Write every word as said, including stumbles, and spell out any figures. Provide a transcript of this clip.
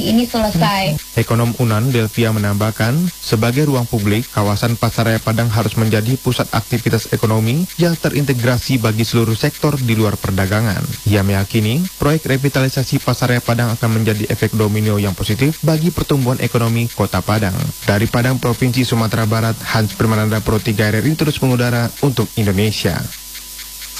ini selesai. Ekonom Unan Delvia menambahkan, sebagai ruang publik, kawasan Pasaraya Padang harus menjadi pusat aktivitas ekonomi yang terintegrasi bagi seluruh sektor di luar perdagangan. Ia meyakini, proyek revitalisasi Pasaraya Padang akan menjadi efek domino yang positif bagi pertumbuhan ekonomi Kota Padang. Dari Padang, Provinsi Sumatera Barat, Hans Permananda Pro tiga R R I terus mengudara untuk Indonesia.